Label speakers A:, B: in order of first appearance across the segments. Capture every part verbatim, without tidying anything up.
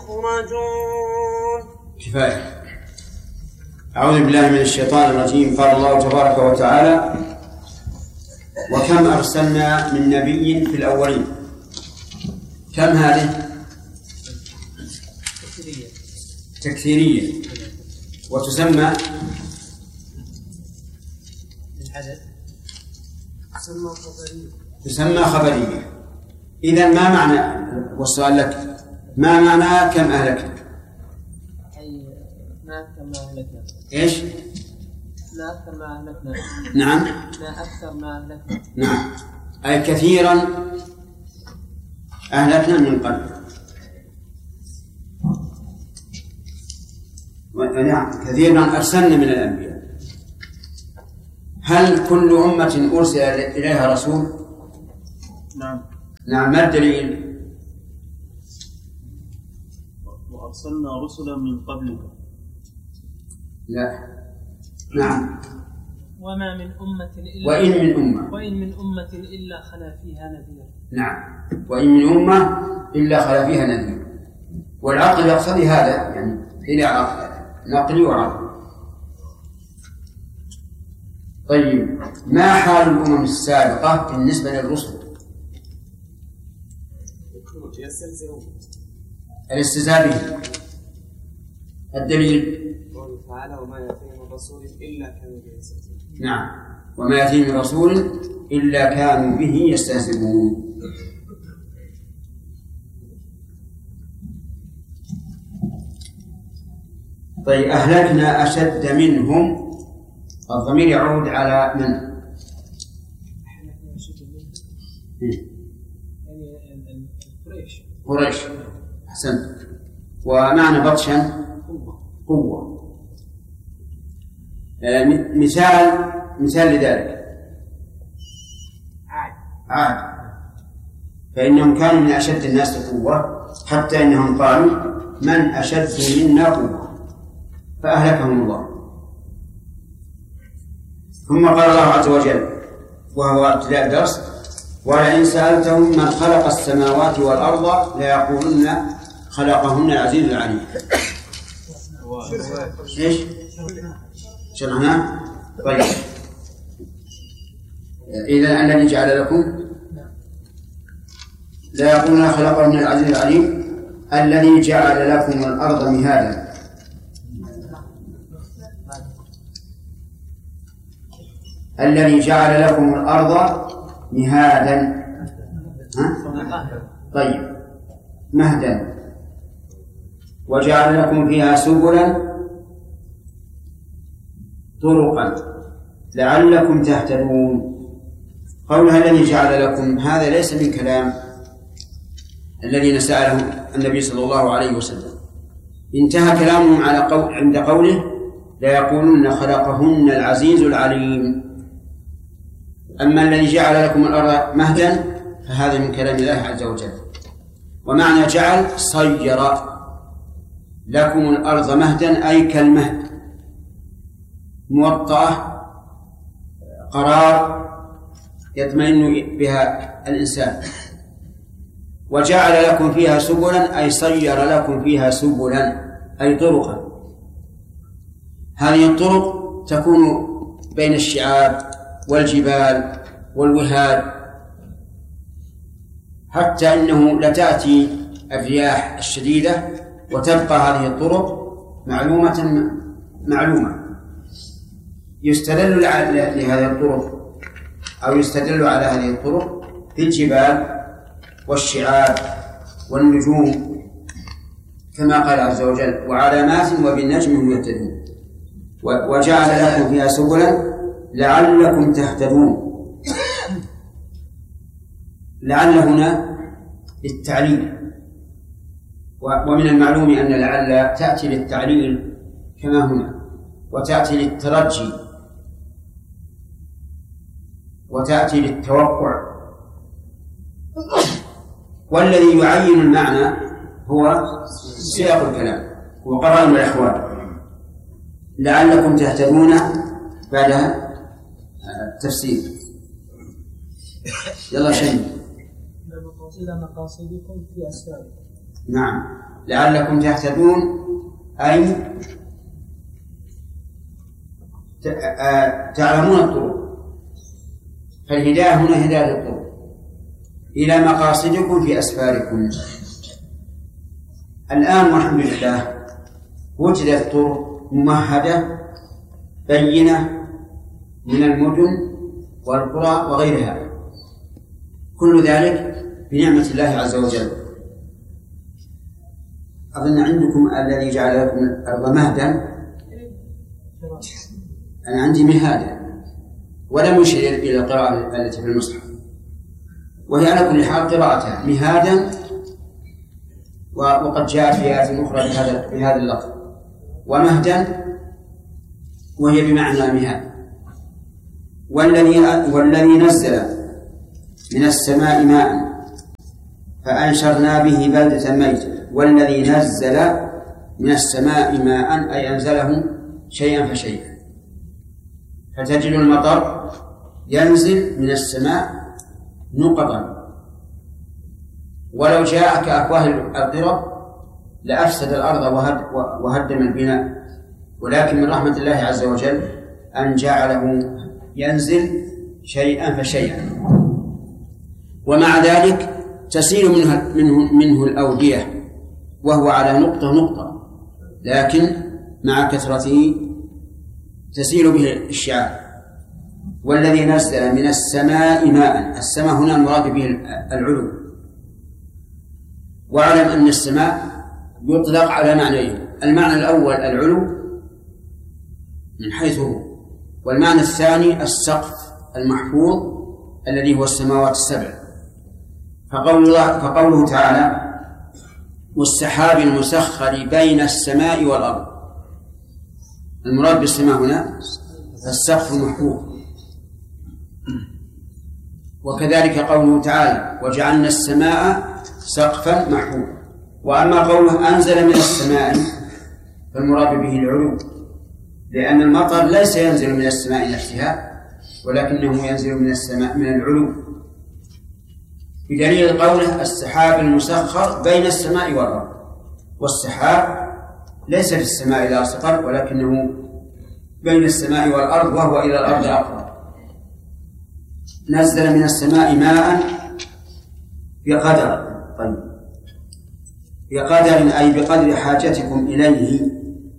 A: يخرجون.
B: كفاية. أعوذ بالله من الشيطان الرجيم. قال الله تبارك وتعالى: وكم أرسلنا من نبي في الأولين. كم هذه؟
C: تكثيرية.
B: تكثيرية. وتسمى
C: العدد تسمى خبرية.
B: تسمى خبرية. إذن ما معنى، والسؤال لك، ما معنى كم أهلكنا؟
C: أي ما كم أهلكنا.
B: إيش؟
C: ما أكثر ما أهلكنا.
B: نعم.
C: ما أكثر ما أهلكنا.
B: نعم، أي كثيرا أهلكنا من قبل. نعم، كثيرا أرسلنا من الأنبياء. هل كل أمة أرسل إليها رسول؟
D: نعم.
B: نعم. ما الدليل؟
D: وأرسلنا رسلا من قبلك.
B: لا. نعم.
C: وما من أمة إلا
B: وإن من أمة
C: وإن من أمة إلا خلا فيها نذير.
B: نعم، وإن من أمة إلا خلا فيها نذير. والعقل يقتضي هذا، يعني إلى عقل نقلي وعقل. طيب، ما حال الأمم السابقة بالنسبة للرسل؟ الاستهزاء به. الدليل:
A: قوله تعالى: وما يأتيهم من رسول إلا كانوا به يستهزئون.
B: نعم، وما يأتيهم من رسول إلا كانوا به يستهزئون. طيب، أهلكنا أشد منهم. الضمير يعود على من؟
C: أهلكنا أشد منهم يعني قريش.
B: قريش. أحسنت. ومعنى بطشا قوة. آه مثال مثال لذلك
C: عاد.
B: عاد، فإنهم كانوا من أشد الناس قوة، حتى إنهم قالوا: من أشد منا قوة، فأهلكهم الله. ثم قال الله عز وجل، وهو ابتداء الدرس: ولئن سألتهم من خلق السماوات والأرض ليقولن خلقهن العزيز العليم. ايش؟ شرحناه؟ طيب، إذا الذي جعل لكم لا يقولون خلقهن العزيز العليم، الذي جعل لكم الأرض مهادا. الذي جعل لكم الأرض مهادا. ها؟ طيب، مهدا. وجعل لكم فيها سبلا طرقا لعلكم تهتدون. قولها الذي جعل لكم، هذا ليس من كلام الذين سأله النبي صلى الله عليه وسلم. انتهى كلامهم على قول عند قوله: لا يقولون خلقهن العزيز العليم. أما الذي جعل لكم الأرض مهدا فهذا من كلام الله عز وجل. ومعنى جعل: صير لكم الأرض مهدا، أي كالمهد، موطأة، قرار يطمئن بها الإنسان. وجعل لكم فيها سبلا، أي صير لكم فيها سبلا، أي طرقا. هذه الطرق تكون بين الشعاب والجبال والوهاد، حتى إنه لتأتي الرياح الشديدة وتبقى هذه الطرق معلومة معلومة. يستدل لهذه الطرق أو يستدل على هذه الطرق في الجبال والشعاب والنجوم، كما قال عز وجل: وعلامات وبالنجم هم يهتدون. وجعل لكم فيها سبلا لعلكم تهتدون. لعل هنا للتعليل، ومن المعلوم أن لعل تأتي للتعليل كما هنا، وتأتي للترجي، وتأتي للتوقع. والذي يعين المعنى هو سياق الكلام وقرائن الأحوال. لعلكم تهتدون بعدها تفسير. يلا شيء.
C: إلى مقاصدكم في أسفاركم.
B: نعم، لعلكم تهتدون أي تعلمون الطرق. فالهداية هنا هداية الطرق إلى مقاصدكم في أسفاركم. الآن والحمد لله وجدت طرق ممهدة بينة من المدن والقرى وغيرها، كل ذلك بنعمة الله عز وجل. أظن عندكم الذي جعل لكم الأرض مهدا، أنا عندي مهادا، ولم يشير إلى القراءة التي في المصحف، وهي على كل حال قراءتها مهادا، وقد جاءت في آيات أخرى بهذا بهذا اللفظ ومهدا، وهي بمعنى مهاد. والذي والذي نزل من السماء ماء فأنشرنا به بلدة ميتا. والذي نزل من السماء ماء أي أنزله شيئا فشيئا، فتجد المطر ينزل من السماء نقطا، ولو جاء كأفواه القرب لأفسد الأرض وهدم البناء، ولكن من رحمة الله عز وجل أن جعله ينزل شيئا فشيئا. ومع ذلك تسيل منه, منه, منه الأودية وهو على نقطة نقطة، لكن مع كثرته تسيل به الشعاب. والذي نزل من السماء ماء، السماء هنا المراد به العلو. واعلم أن السماء يطلق على معنيين: المعنى الأول العلو من حيث هو، والمعنى الثاني السقف المحفوظ الذي هو السماوات السبع. فقول الله فقوله تعالى: والسحاب المسخر بين السماء والأرض، المراد بالسماء هنا السقف المحفوظ. وكذلك قوله تعالى: وجعلنا السماء سقفا محفوظا. وأما قوله أنزل من السماء فالمراد به العلو، لأن المطر ليس ينزل من السماء نفسها، ولكنه ينزل من السماء من العلو، بدليل قوله السحاب المسخر بين السماء والأرض. والسحاب ليس في السماء لاصقا، ولكنه بين السماء والأرض وهو إلى الأرض أقرب. نزل من السماء ماء بقدر، طيب بقدر أي بقدر حاجتكم إليه،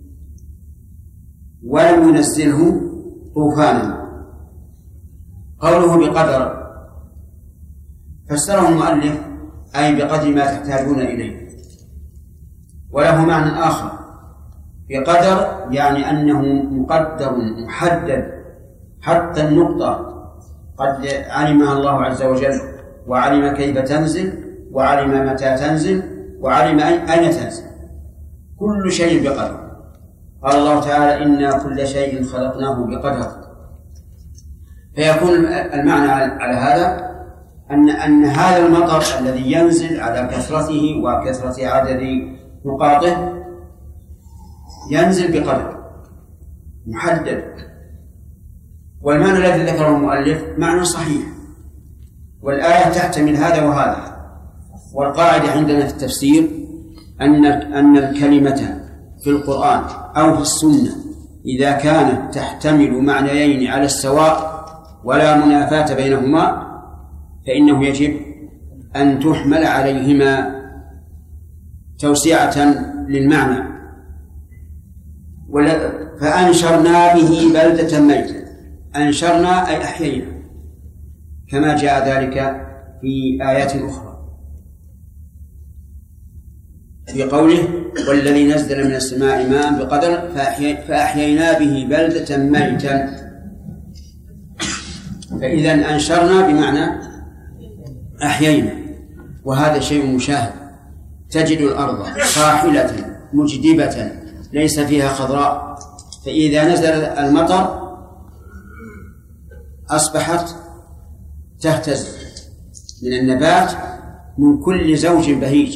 B: ولم ينزله طوفانا. قوله بقدر فسره المؤلف أي بقدر ما تحتاجون إليه، وله معنى آخر. بقدر يعني أنه مقدر محدد حتى النقطة قد علمها الله عز وجل، وعلم كيف تنزل، وعلم متى تنزل، وعلم أين تنزل، كل شيء بقدر. قال الله تعالى: إنا كل شيء خلقناه بقدر. فيكون المعنى على هذا أن أن هذا المطر الذي ينزل على كثرته وكثرة عدد نقاطه ينزل بقدر محدد. والمعنى الذي ذكره المؤلف معنى صحيح، والآية تحتمل هذا وهذا. والقاعدة عندنا في التفسير أن أن الكلمة في القرآن أو في السنة إذا كانت تحتمل معنيين على السواء ولا منافاة بينهما فإنه يجب أن تحمل عليهما توسعة للمعنى. فأنشرنا به بلدة ميتا، أنشرنا أي أحيينا، كما جاء ذلك في آيات أخرى في قوله: والذي نزل من السماء ماء بقدر فأحيينا به بلدة ميتا. فإذا أنشرنا بمعنى أحيينا، وهذا شيء مشاهد. تجد الأرض صاحلة مجدبة ليس فيها خضراء، فإذا نزل المطر أصبحت تهتز من النبات من كل زوج بهيج.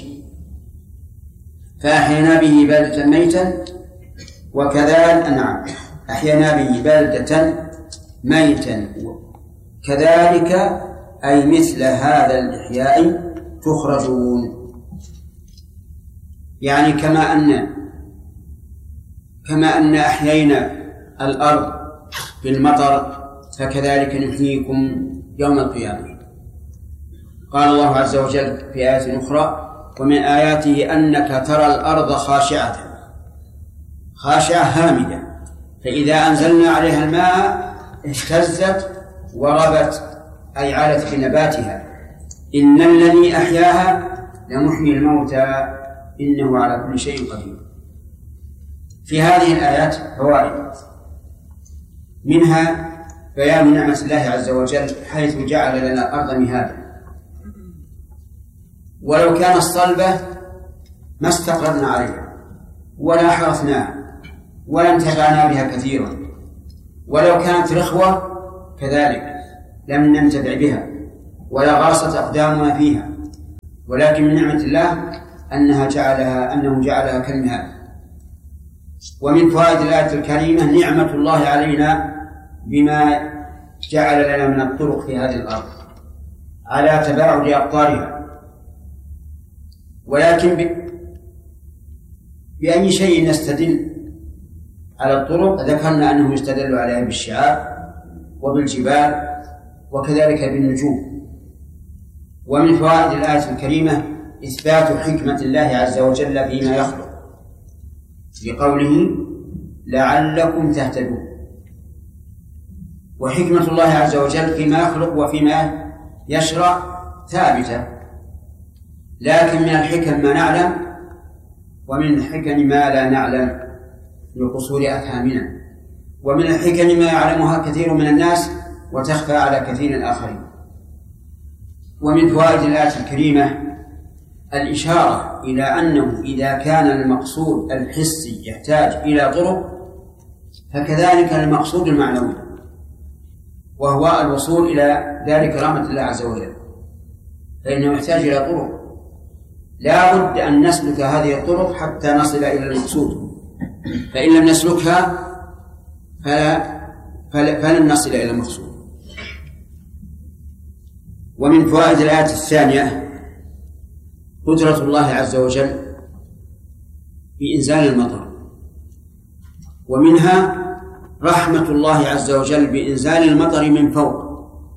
B: فأحيينا به بلدة ميتا وكذلك أنعم أحيينا به بلدة ميتا كذلك أي مثل هذا الإحياء تخرجون. يعني كما أن كما أن أحيينا الأرض بالمطر فكذلك نحييكم يوم القيامة. قال الله عز وجل في آية أخرى: ومن آياته أنك ترى الأرض خاشعة خاشعة هامدة فإذا أنزلنا عليها الماء اهتزت وربت أي عالت بنباتها إن الذي أحياها لمحيي الموتى إنه على كل شيء قدير. في هذه الآيات فوائد، منها بيان نعمة الله عز وجل حيث جعل لنا الأرض مهادا، ولو كانت صلبة ما استقررنا عليها ولا حرثناها ولا انتفعنا بها كثيرا، ولو كانت رخوة كذلك لم ننتفع بها ولا غاصت أقدامنا فيها، ولكن من نعمة الله أنها جعلها أنه جعلها كالمهاد. ومن فوائد الآية الكريمة نعمة الله علينا بما جعل لنا من الطرق في هذه الأرض على تباعد أقطارها، ولكن ب... بأي شيء نستدل على الطرق؟ ذكرنا أنه يستدل عليها بالشعاب وبالجبال وكذلك بالنجوم. ومن فوائد الآية الكريمة إثبات حكمة الله عز وجل فيما يخلق بقوله لعلكم تهتدون، وحكمة الله عز وجل فيما يخلق وفيما يشرع ثابتة، لكن من الحكم ما نعلم ومن الحكم ما لا نعلم لقصور أفهامنا، ومن الحكم ما يعلمها كثير من الناس وتخفى على كثير آخرين. ومن فوائد الآية الكريمة الإشارة إلى أنه إذا كان المقصود الحسي يحتاج إلى طرق فكذلك المقصود المعنوي، وهو الوصول إلى ذلك كرامة الله عز وجل، فإنه يحتاج إلى طرق لا بد أن نسلك هذه الطرق حتى نصل إلى المقصود، فإن لم نسلكها فلا فلن نصل إلى المقصود. ومن فوائد الآية الثانية قدرة الله عز وجل بإنزال المطر، ومنها رحمة الله عز وجل بإنزال المطر من فوق،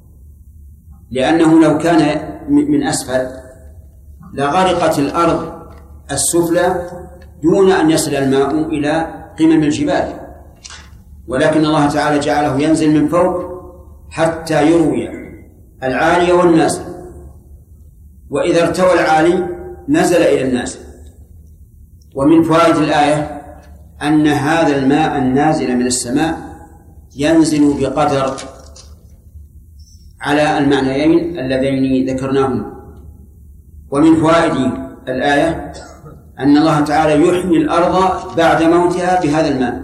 B: لأنه لو كان من أسفل لغرقت الأرض السفلى دون أن يصل الماء إلى قمم الجبال، ولكن الله تعالى جعله ينزل من فوق حتى يروي العالي والنازل، وإذا ارتوى العالي نزل إلى النازل. ومن فوائد الآية أن هذا الماء النازل من السماء ينزل بقدر على المعنيين اللذين ذكرناهما. ومن فوائد الآية أن الله تعالى يحيي الأرض بعد موتها بهذا الماء.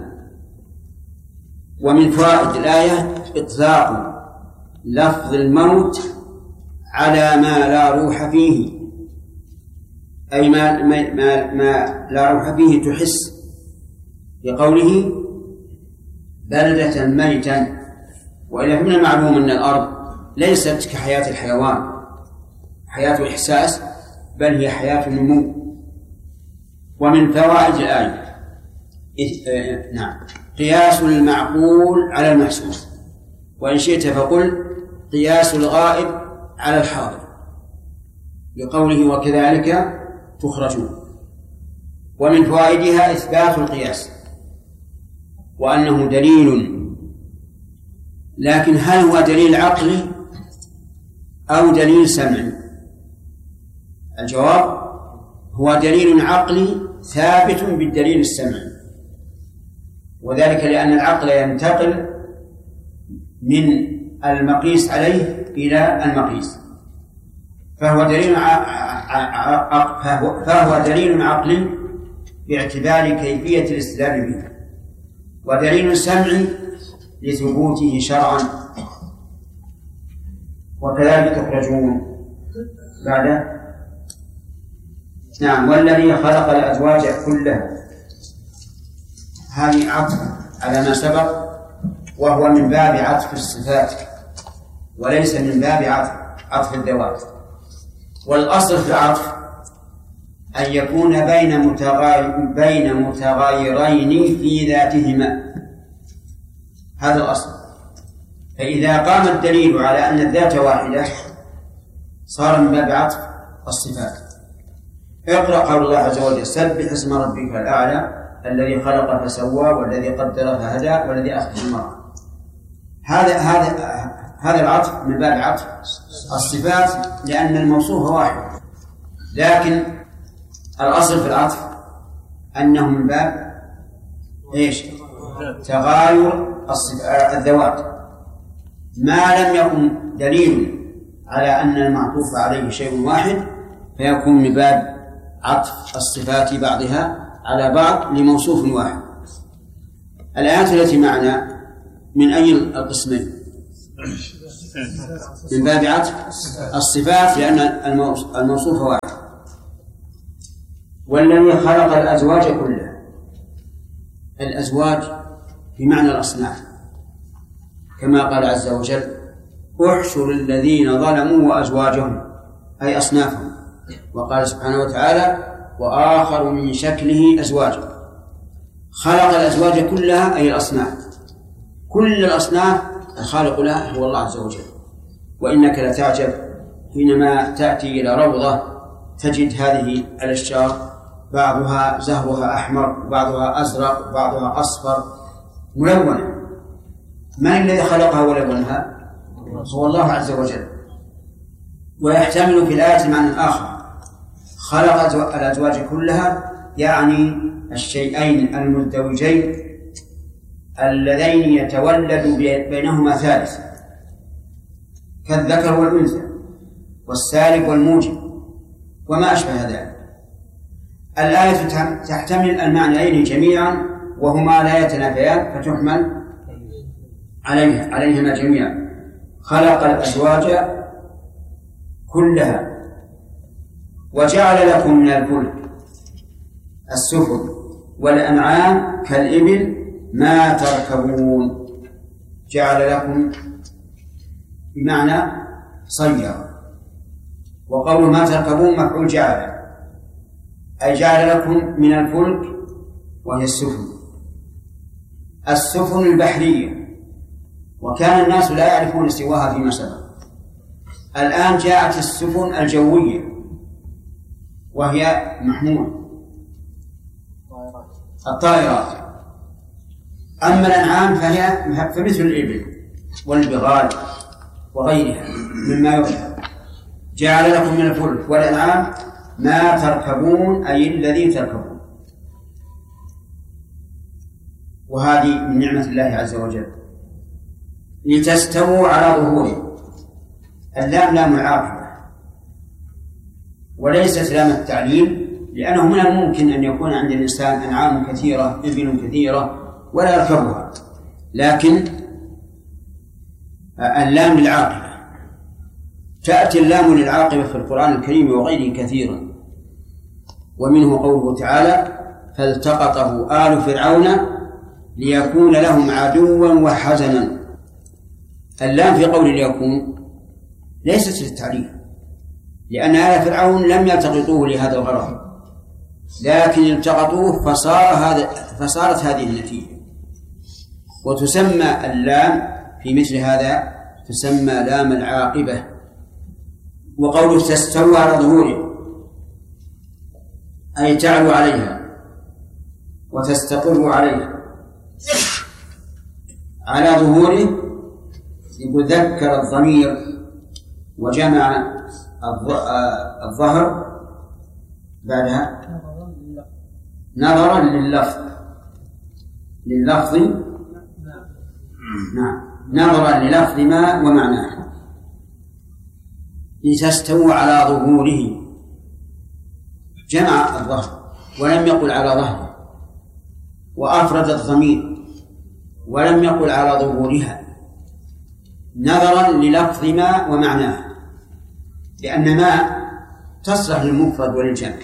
B: ومن فوائد الآية إطلاق لفظ الموت على ما لا روح فيه، أي ما, ما, ما, ما لا روح فيه تحس، بقوله بلدة ميتا، وإلا من المعلوم أن الأرض ليست كحياة الحيوان حياة إحساس، بل هي حياة النمو. ومن فوائد الآية إيه نعم قياس المعقول على المحسوس، وإن شئت فقل قياس الغائب على الحاضر، لقوله وكذلك تخرجون. ومن فوائدها إثبات القياس وأنه دليل، لكن هل هو دليل عقلي أو دليل سمعي؟ الجواب هو دليل عقلي ثابت بالدليل السمعي، وذلك لأن العقل ينتقل من المقيس عليه إلى المقيس، فهو دليل ع... فهو... فهو دليل عقلي باعتبار كيفية الاستدلال به، ودليل سمعي لثبوته شرعا. وكذلك تخرجون بعد نعم والذي خلق الأزواج كلها، هذه عطف على ما سبق، وهو من باب عطف الصفات وليس من باب عطف عطف الذوات. والأصل في العطف أن يكون بين متغاير بين متغايرين في ذاتهما، هذا الأصل. فإذا قام الدليل على أن الذات واحدة صار من باب عطف الصفات. اقرأ قول الله عز وجل: سبح اسم ربك الأعلى الذي خلق فسوى والذي قدر فهدى والذي أخرج المرعى. هذا هذا هذا العطف من باب عطف الصفات لأن الموصوف واحد، لكن الأصل في العطف أنه من باب إيش؟ تغاير الذوات. ما لم يكن دليل على أن المعطوف عليه شيء واحد فيكون من باب عطف الصفات بعضها على بعض لموصوف واحد. الآيات التي معنا من أي القسمين؟ من باب عطف الصفات لأن الموصوف واحد. والذي خلق الأزواج كلها، الأزواج بمعنى الأصناف، كما قال عز وجل: احشر الذين ظلموا وأزواجهم، أي أصنافهم. وقال سبحانه وتعالى: وآخر من شكله أزواج. خلق الأزواج كلها أي الأصناف، كل الأصناف الخالق لها هو الله عز وجل. وإنك لتعجب حينما تأتي إلى روضة تجد هذه الأشجار بعضها زهرها أحمر، بعضها أزرق، بعضها أصفر ملونة. من الذي خلقها ولونها؟ هو الله عز وجل. ويحتمل في الآية معنى آخر: خلق الأزواج كلها يعني الشيئين المزدوجين اللذين يتولد بينهما ثالث، كالذكر والأنثى والسالب والموجب وما أشبه ذلك. الآية تحتمل المعنيين جميعا وهما لا يتنافيان فتحمل عليها عليهما جميعا. خلق الأزواج كلها وجعل لكم من الفلك السفن والأنعام كالإبل ما تركبون. جعل لكم بمعنى صير، وقول ما تركبون مفعول جعل، أي جعل لكم من الفلك وهي السفن السفن البحرية، وكان الناس لا يعرفون سواها فيما سبق. الآن جاءت السفن الجوية وهي محمول الطائرات. أما الأنعام فهي فمثل الإبل والبغال وغيرها مما يركب. جعل لكم من الفلك والأنعام ما تركبون أي الذي تركبون. وهذه من نعمة الله عز وجل لتستووا على ظهوره. اللام لام العاقبة وليست لام التعليل، لأنه من الممكن أن يكون عند الإنسان أنعام كثيرة إبل كثيرة ولا يركبها، لكن اللام للعاقبة. تأتي اللام للعاقبة في القرآن الكريم وغيره كثيرا، ومنه قوله تعالى: فالتقطه آل فرعون ليكون لهم عدوا وحزنا. اللام في قول ليكون ليست للتعليل، لأن آل فرعون لم يلتقطوه لهذا الغرض، لكن التقطوه فصار هذا فصارت هذه النتيجة. وتسمى اللام في مثل هذا تسمى لام العاقبة. وقوله تستوى على ظهوره أي تعلو عليها وتستقر عليها. على ظهوره يذكر الضمير وجمع الظهر بعدها نظرا لللفظ لللفظ نعم نظرا للفظ ما ومعناه. لتستوى على ظهوره جمع الظهر ولم يقل على ظهره، وأفرد الضمير ولم يقل على ظهورها نظرا للفظ ما ومعناه، لأن ما تصلح للمفرد وللجمع،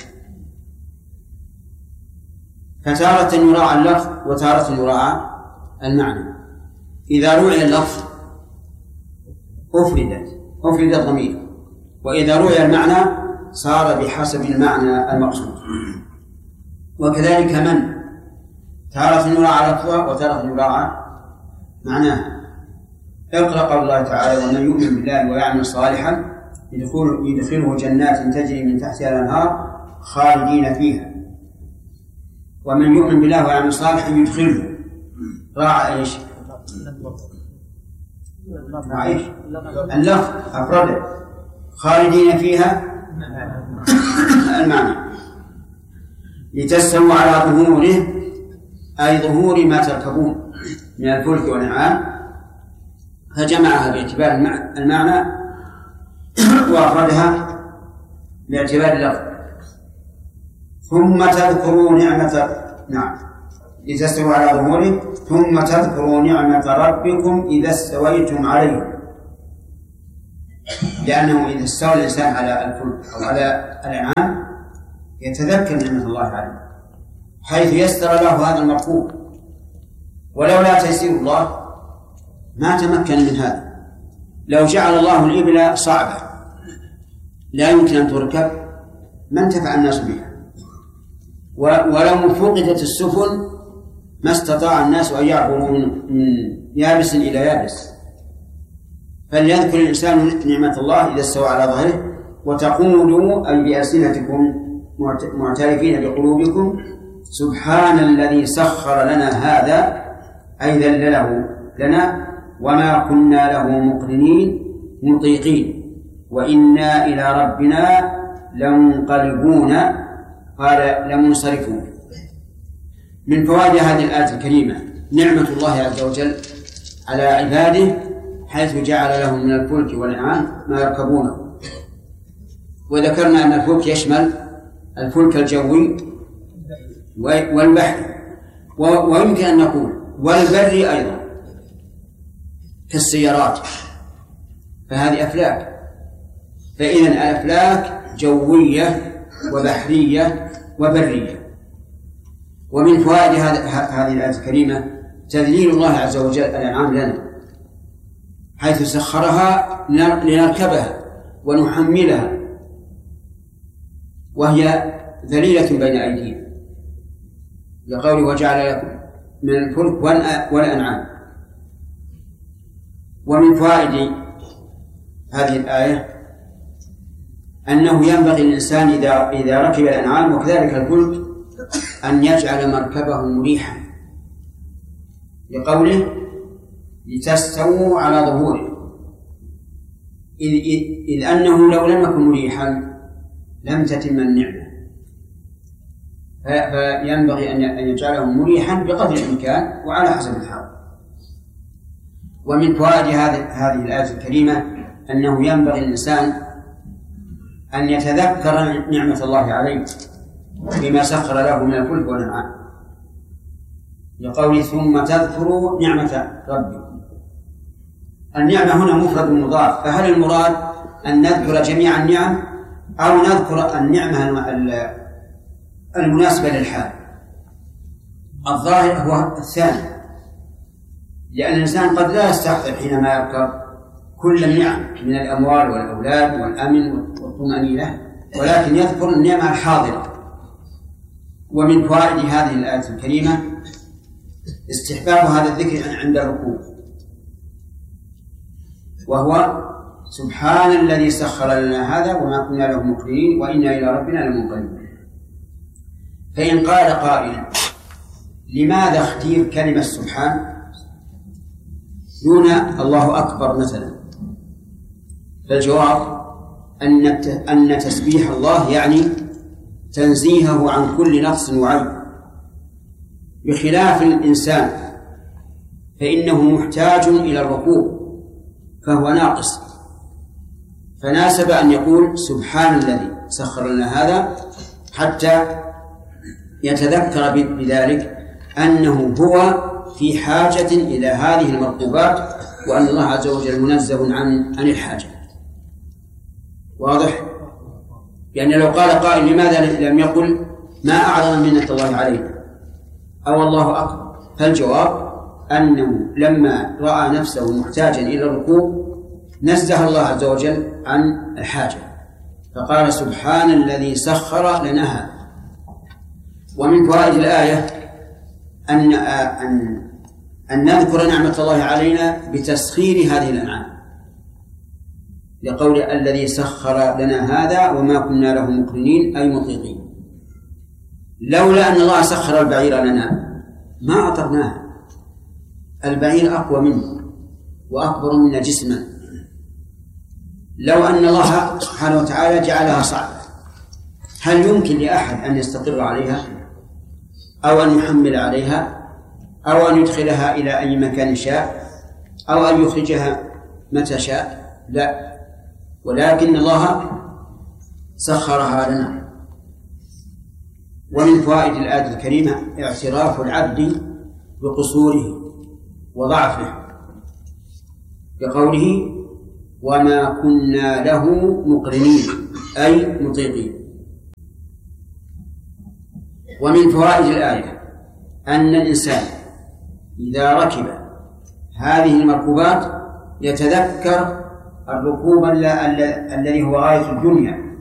B: فتارة يراعى اللفظ وتارة يراعى المعنى. إذا روعي اللفظ أفردت أفرد الضمير، وإذا روعي المعنى صار بحسب المعنى المقصود. وكذلك من تارة يراعى لفظه وتارة يراعى معناه. اقرأ قول الله تعالى: ومن يؤمن بالله ويعمل صالحا يدخله جنات تجري من تحتها الأنهار خالدين فيها. ومن يؤمن بالله ويعمل صالحا يدخله راعى ايش؟ راعى ايش؟ اللفظ أفرده. خالدين فيها المعنى. لتستووا على ظهوره أي ظهور ما تركبون من الفلك والأنعام، فجمعها باعتبار المعنى وأفردها باعتبار اللفظ. ثم تذكروا نعمة نعم لتستووا على ظهوره ثم تذكروا نعمة ربكم إذا استويتم عليه، لأنه إذا استوى الإنسان على الفلك أو على الأنعام يتذكر نعمة الله عليه، حيث يسر له هذا المركوب. ولولا تيسير الله ما تمكن من هذا. لو جعل الله الإبل صعبة لا يمكن أن تركب ما انتفع الناس بها، ولو فقدت السفن ما استطاع الناس أن يعبروا من يابس إلى يابس. فليذكر الإنسان نعمة الله إذا استوى على ظهره. وتقولوا أي بألسنتكم معترفين بقلوبكم: سبحان الذي سخر لنا هذا، أي ذلله لنا، وما كنا له مقرنين مطيقين وإنا إلى ربنا لمنقلبون، قال لمنصرفون. من فوائد هذه الآية الكريمة نعمة الله عز وجل على عباده، حيث جعل لهم من الفلك والأنعام ما يركبونه. وذكرنا أن الفلك يشمل الفلك الجوي والبحري، ويمكن أن نقول والبري أيضا كالسيارات، فهذه أفلاك. فإذن الأفلاك جوية وبحرية وبرية. ومن فوائد هذه الآية الكريمة تذليل الله عز وجل الأنعام لنا، حيث سخرها لنركبها ونحملها وهي ذليلة بين أيدينا، لقوله: وجعل لكم من الفلك والأنعام. ومن فوائد هذه الآية أنه ينبغي للإنسان إذا إذا ركب الأنعام وكذلك الفلك أن يجعل مركبه مريحا، لقوله: لتستووا على ظهوره، إذ, إذ, إذ أنه لو لم يكن مريحا لم تتم النعمة، فينبغي أن يجعله مريحا بقدر الإمكان وعلى حسب الحال. ومن فوائد هذه الآية الكريمة أنه ينبغي الإنسان أن يتذكر نعمة الله عليه بما سخر له من الفلك والأنعام، لقوله: ثم تذكروا نعمة ربكم. النعمة هنا مفرد مضاف، فهل المراد أن نذكر جميع النعم أو نذكر النعمة المناسبة للحال؟ الظاهر هو الثاني، لأن الإنسان قد لا يستحضر حينما يركب كل النعم من الأموال والأولاد والأمن والطمأنينة، ولكن يذكر النعمة الحاضرة. ومن فوائد هذه الآية الكريمة استحباب هذا الذكر عند الركوع، وهو: سبحان الذي سخر لنا هذا وما كنا له مقرنين وإنا إلى ربنا لمنقلبون. فإن قال قائل: لماذا اختير كلمة سبحان دون الله أكبر مثلا؟ فالجواب أن أن تسبيح الله يعني تنزيهه عن كل نقص وعيب، بخلاف الإنسان فإنه محتاج إلى الركوع فهو ناقص، فناسب أن يقول: سبحان الذي سخر لنا هذا، حتى يتذكر بذلك أنه هو في حاجة إلى هذه المركوبات، وأن الله عز وجل منزه عن عن الحاجة. واضح؟ يعني لو قال قائل: لماذا لم يقل ما أعظم منة الله علينا أو الله أكبر؟ فالجواب أنه لما رأى نفسه محتاجا إلى الركوع نزه الله عز وجل عن الحاجة، فقال سبحان الذي سخر لنا هذا. ومن فوائد الآية أن أن أن نذكر نعمة الله علينا بتسخير هذه الأنعام، لقول الذي سخر لنا هذا وما كنا له مقرنين أي مطيقين. لولا أن الله سخر البعير لنا ما أطرناه، البعير أقوى منه وأكبر منا جسما. لو أن الله سبحانه وتعالى جعلها صعبة، هل يمكن لأحد أن يستقر عليها أو أن يحمل عليها أو أن يدخلها إلى أي مكان شاء أو أن يخرجها متى شاء؟ لا، ولكن الله سخرها لنا. ومن فوائد الآية الكريمة اعتراف العبد بقصوره وضعفه، بقوله وما كنا له مقرنين أي مطيقين. ومن فوائد الآية أن الإنسان إذا ركب هذه المركوبات يتذكر الركوب الذي هو غاية الدنيا،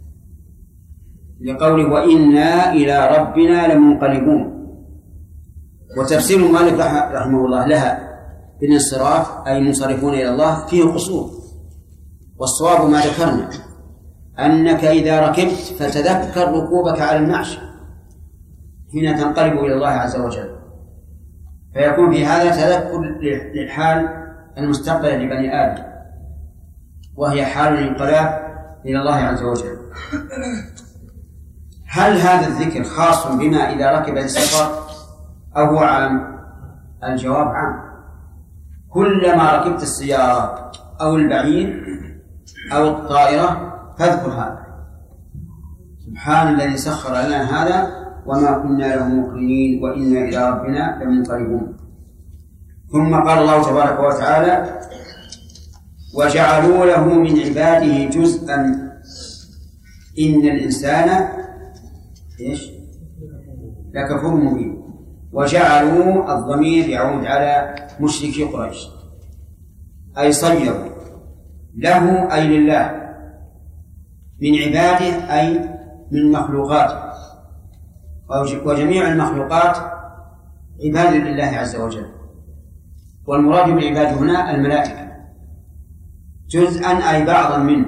B: لقوله وإنا إلى ربنا لمنقلبون. وتفسير المؤلف رحمه الله لها بالانصراف أي منصرفون إلى الله فيه قصور، والصواب ما ذكرنا أنك إذا ركبت فتذكر ركوبك على المعش حين تنقلب إلى الله عز وجل، فيكون في هذا تذكر للحال المستقبل لبني آدم، وهي حال الانقلاب إلى الله عز وجل. هل هذا الذكر خاص بما إذا ركب السفر أو هو عام؟ الجواب عام، كلما ركبت السيارة أو البعير أو الطائرة فاذكر هذا، سبحان الذي سخر لنا هذا وما كنا له مقرنين وإنا إلى ربنا لمنقلبون. ثم قال الله تبارك وتعالى وجعلوا له من عباده جزءا إن الإنسان إيش لكفور مبين. وجعلوا الضمير يعود على مشركي قريش، أي صيروا له أي لله من عباده أي من مخلوقاته، وجميع المخلوقات عباد لله عز وجل، والمراد بالعباد هنا الملائكة، جزءا أي بعضا منه،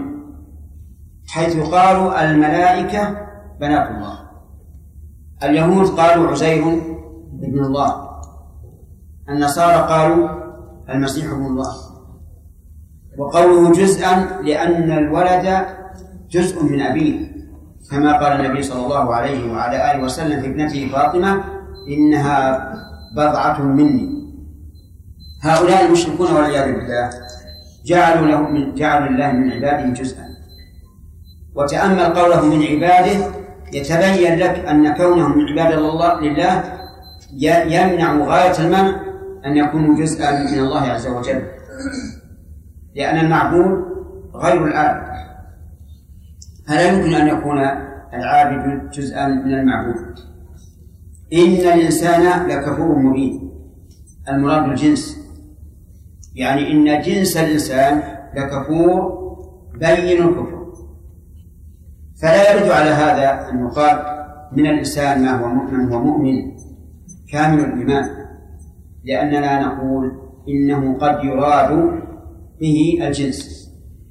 B: حيث قالوا الملائكة بنات الله. اليهود قالوا عزير ابن الله، النصارى قالوا المسيح ابن الله. وقوله جزءا لأن الولد جزء من أبيه، كما قال النبي صلى الله عليه وعلى آله وسلم في ابنته فاطمة إنها بضعة مني. هؤلاء المشركون والعياذ بالله جعلوا له من جعلوا الله من عباده جزءا. وتأمل قوله من عباده يتبين لك أن كونهم من عباد الله لله يمنع غاية المنع أن يكونوا جزءا من الله عز وجل، لأن المعبود غير العابد، فلا يمكن أن يكون العابد جزءا من المعبود. إن الإنسان لكفور مبين، المراد بالجنس، يعني إن جنس الإنسان لكفور بين الكفر. فلا يرد على هذا أن يقال من الإنسان ما هو مؤمن ومؤمن كامل الإيمان، لأننا نقول إنه قد يراد به الجنس،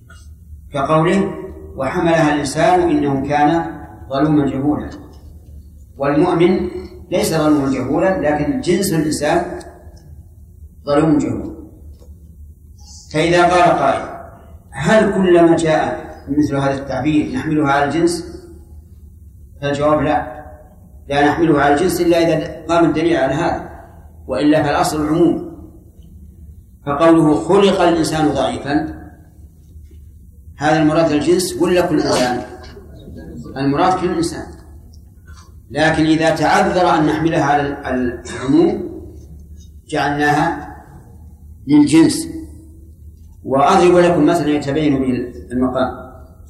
B: كقوله وحملها الإنسان إنه كان ظلوما جهولا. والمؤمن ليس ظلوما جهولا، لكن جنس الإنسان ظلوم جهول. فإذا قال قائل هل كلما جاء مثل هذا التعبير نحمله على الجنس؟ فالجواب لا، لا نحمله على الجنس إلا إذا قام الدليل على هذا، وإلا فالأصل العموم. فقوله خلق الإنسان ضعيفا هذا المراد الجنس ولا كل إنسان؟ المراد كل إنسان، لكن إذا تعذر أن نحملها على العموم جعلناها للجنس. وأضرب لكم مثلا يتبين به المقام: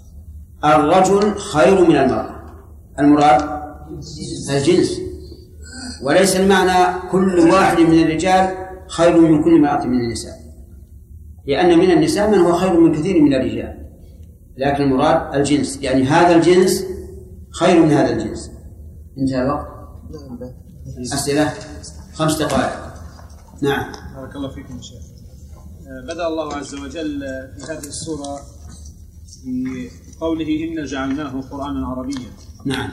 B: الرجل خير من المرأة، المراد الجنس، وليس المعنى كل واحد من الرجال خير من كل امرأة من النساء، لأن من النساء من هو خير من كثير من الرجال، لكن المراد الجنس، يعني هذا الجنس خير من هذا الجنس. انتهى الوقت. أسئلة خمس دقائق. نعم.
E: بارك الله فيكم يا شيخ. بدأ الله عز وجل في هذه السورة بقوله إنا جعلناه قرآنا عربيا.
B: نعم.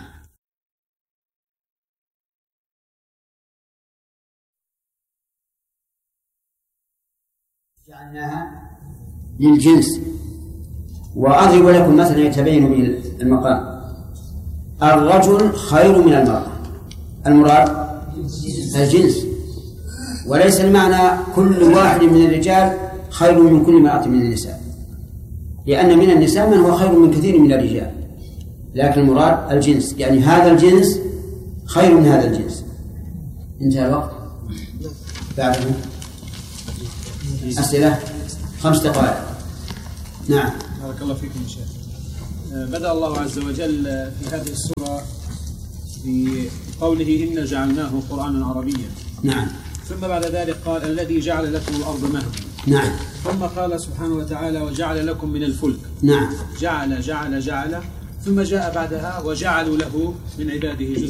B: جعلناها للجنس. وأضرب لكم مثلا يتبين به المقام. الرجل خير من المرأة، المراد الجنس، وليس المعنى كل واحد من الرجال خير من كل امرأة من النساء، لأن من النساء من هو خير من كثير من الرجال، لكن المراد الجنس، يعني هذا الجنس خير من هذا الجنس. انتهى الوقت. بعده أسئلة خمس دقائق. نعم.
E: بارك الله فيكم يا شيخ. بدأ الله عز وجل في هذه السورة بقوله إنا جعلناه قرآنا عربيا.
B: نعم.
E: ثم بعد ذلك قال الذي جعل لكم الأرض مهدا.
B: نعم.
E: ثم قال سبحانه وتعالى وجعل لكم من الفلك.
B: نعم.
E: جعل جعل جعل ثم جاء بعدها وجعلوا له من عباده جزءا.